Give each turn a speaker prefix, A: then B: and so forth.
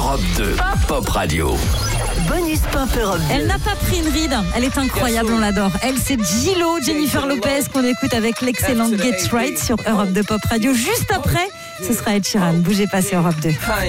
A: Europe 2, Pop Radio.
B: Bonus Pop Europe 2.
C: Elle n'a pas pris une ride, elle est incroyable, on l'adore. Elle, c'est J-Lo, Jennifer Lopez, qu'on écoute avec l'excellente Get Right sur Europe 2 Pop Radio. Juste après, ce sera Ed Sheeran. Bougez pas, c'est Europe 2.